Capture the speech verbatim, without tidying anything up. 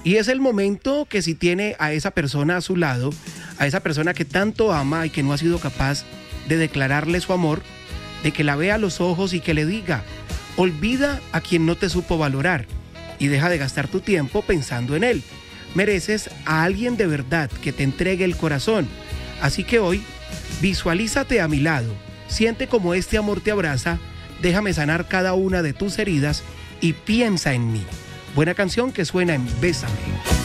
Y es el momento que si tiene a esa persona a su lado, a esa persona que tanto ama y que no ha sido capaz de declararle su amor, de que la vea a los ojos y que le diga, olvida a quien no te supo valorar y deja de gastar tu tiempo pensando en él. Mereces a alguien de verdad que te entregue el corazón. Así que hoy, visualízate a mi lado, siente como este amor te abraza, déjame sanar cada una de tus heridas y piensa en mí. Buena canción que suena en Bésame.